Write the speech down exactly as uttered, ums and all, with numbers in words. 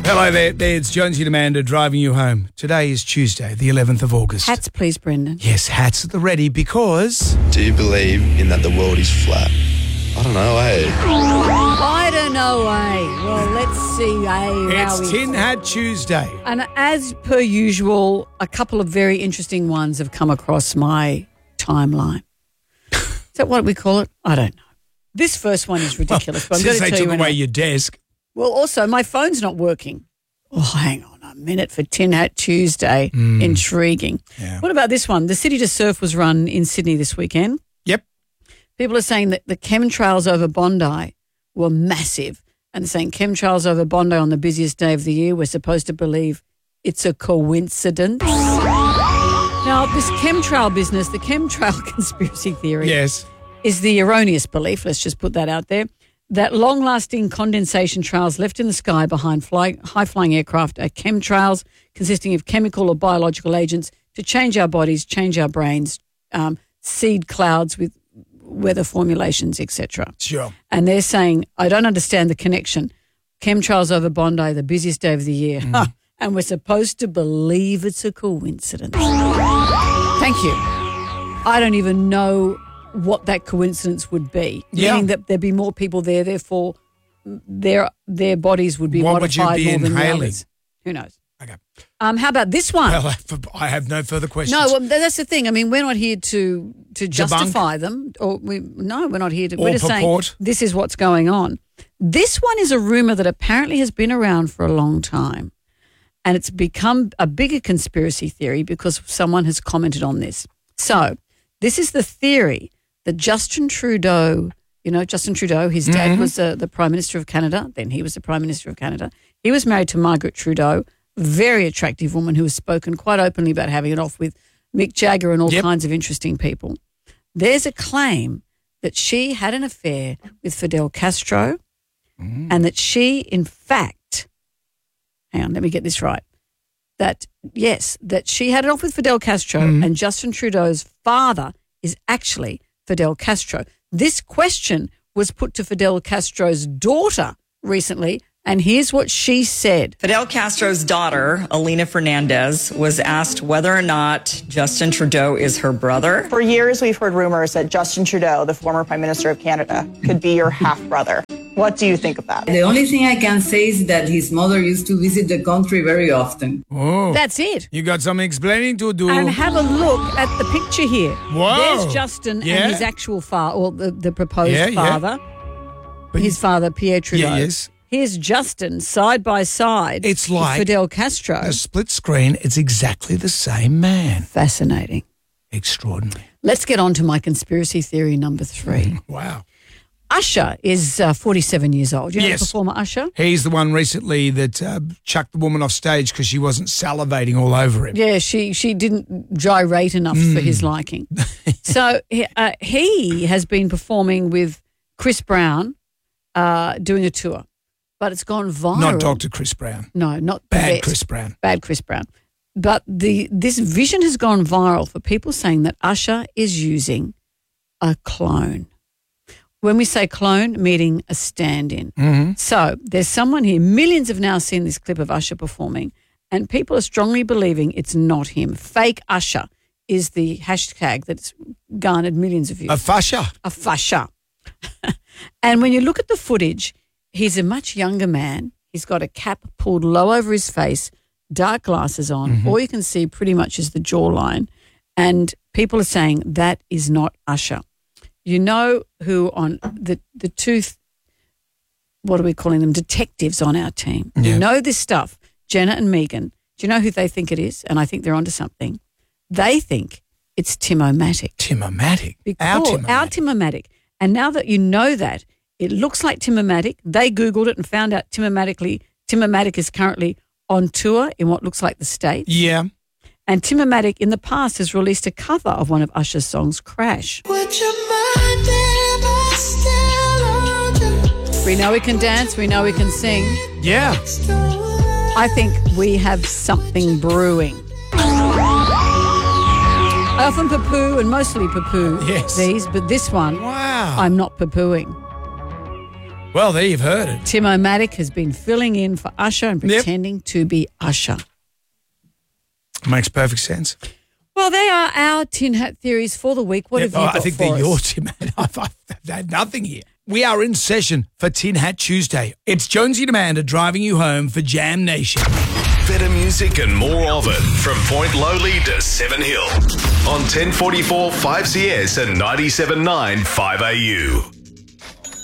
Hello there, there, it's Jonesy and Amanda driving you home. Today is Tuesday, the eleventh of August. Hats, please, Brendan. Yes, hats at the ready because... Do you believe in that the world is flat? I don't know, eh? I don't know, eh? Well, let's see, eh? how It's we- Tin Hat Tuesday. And as per usual, a couple of very interesting ones have come across my timeline. Is that what we call it? I don't know. This first one is ridiculous, but I'm going Since to they tell took you away anyway. your desk. Well, also, my phone's not working. Oh, hang on a minute for Tin Hat Tuesday. Mm. Intriguing. Yeah. What about this one? The City to Surf was run in Sydney this weekend. Yep. People are saying that the chemtrails over Bondi were massive, and they're saying chemtrails over Bondi on the busiest day of the year, we're supposed to believe it's a coincidence. Now, this chemtrail business, the chemtrail conspiracy theory Yes. is the erroneous belief, let's just put that out there, that long-lasting condensation trails left in the sky behind fly, high-flying aircraft are chemtrails consisting of chemical or biological agents to change our bodies, change our brains, um, seed clouds with weather formulations, et cetera. Sure. And they're saying, I don't understand the connection. Chemtrails over Bondi, the busiest day of the year. Mm. And we're supposed to believe it's a coincidence. Thank you. I don't even know what that coincidence would be. Yeah. Meaning that there'd be more people there, therefore their their bodies would be What would you modified be more than the inhaling? others. Who knows? Okay. Um, how about this one? Well, I have no further questions. No, well, that's the thing. I mean, we're not here to to justify them, or we no, we're not here to. Or We're just purport. saying this is what's going on. This one is a rumor that apparently has been around for a long time, and it's become a bigger conspiracy theory because someone has commented on this. So, this is the theory that Justin Trudeau, you know, Justin Trudeau, his dad Mm-hmm. was uh, the Prime Minister of Canada. Then he was the Prime Minister of Canada. He was married to Margaret Trudeau, very attractive woman who has spoken quite openly about having it off with Mick Jagger and all Yep. kinds of interesting people. There's a claim that she had an affair with Fidel Castro Mm. and that she, in fact, hang on, let me get this right, that, yes, that she had it off with Fidel Castro Mm. and Justin Trudeau's father is actually Fidel Castro. This question was put to Fidel Castro's daughter recently, and here's what she said. Fidel Castro's daughter, Elena Fernandez, was asked whether or not Justin Trudeau is her brother. For years, we've heard rumors that Justin Trudeau, the former Prime Minister of Canada, could be your half-brother. What do you think of that? The only thing I can say is that his mother used to visit the country very often. Oh, That's it. you got some explaining to do. And have a look at the picture here. Whoa. There's Justin Yeah. and his actual father, or the, the proposed Yeah, yeah. father. But his father, Pierre Trudeau. Yeah, yes. Here's Justin side by side. It's with like Fidel Castro. a split screen. It's exactly the same man. Fascinating. Extraordinary. Let's get on to my conspiracy theory number three. Wow. Usher is uh, forty-seven years old. You know Yes. the performer Usher? He's the one recently that uh, chucked the woman off stage because she wasn't salivating all over him. Yeah, she she didn't gyrate enough Mm. for his liking. So he- uh, he has been performing with Chris Brown, uh, doing a tour, but it's gone viral. Not Doctor Chris Brown. No, not the Bad vet. Chris Brown. Bad Chris Brown. But the this vision has gone viral for people saying that Usher is using a clone. When we say clone, meaning a stand-in. Mm-hmm. So there's someone here, millions have now seen this clip of Usher performing, and people are strongly believing it's not him. Fake Usher is the hashtag that's garnered millions of views. A fascia. A fascia. And when you look at the footage, he's a much younger man. He's got a cap pulled low over his face, dark glasses on. Mm-hmm. All you can see pretty much is the jawline. And people are saying that is not Usher. You know who on the, the two, th- what are we calling them, detectives on our team. Yeah. You know this stuff, Jenna and Megan. Do you know who they think it is? And I think they're onto something. They think it's Tim-O-Matic. Tim-O-Matic. Because, Our Tim-O-Matic. Our Tim-O-Matic. And now that you know that, it looks like Tim-O-Matic. They Googled it and found out Tim-O-Matic, Tim-O-Matic is currently on tour in what looks like the States. Yeah. And Tim-O-Matic in the past has released a cover of one of Usher's songs, Crash. Would your mind ever still on We know we can dance. We know we can sing. Yeah. I think we have something brewing. I often poo-poo and mostly poo-poo Yes. these, but this one, Wow. I'm not poo-pooing. Well, there you've heard it. Tim O'Matic has been filling in for Usher and Yep. pretending to be Usher. Makes perfect sense. Well, they are our tin hat theories for the week. What Yeah, have you oh, got I think for they're us? yours, Tim. I've, I've had nothing here. We are in session for Tin Hat Tuesday. It's Jonesy and Amanda driving you home for Jam Nation. Better music and more of it from Point Lowly to Seven Hill on ten forty-four five C S and ninety-seven point nine five A U.